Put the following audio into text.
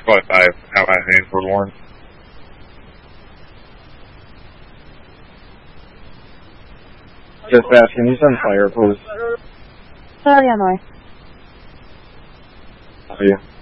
but I have a handful of one. Dispatch, can you send fire, please? Sorry, Illinois. How are you?